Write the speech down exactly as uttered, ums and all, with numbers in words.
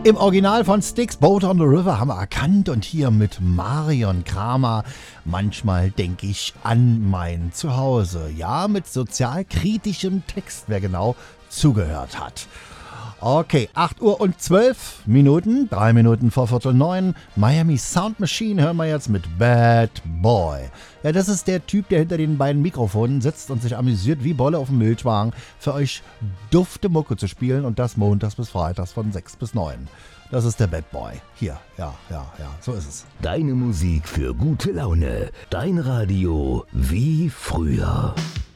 Im Original von Styx, Boat on the River, haben wir erkannt. Und hier mit Marion Kramer, manchmal denke ich an mein Zuhause. Ja, mit sozialkritischem Text, wer genau zugehört hat. Okay, acht Uhr und zwölf Minuten, drei Minuten vor Viertel neun. Miami Sound Machine hören wir jetzt mit Bad Boy. Ja, das ist der Typ, der hinter den beiden Mikrofonen sitzt und sich amüsiert wie Bolle auf dem Milchwagen, für euch dufte Mucke zu spielen, und das montags bis freitags von sechs bis neun. Das ist der Bad Boy. Hier, ja, ja, ja, so ist es. Deine Musik für gute Laune. Dein Radio wie früher.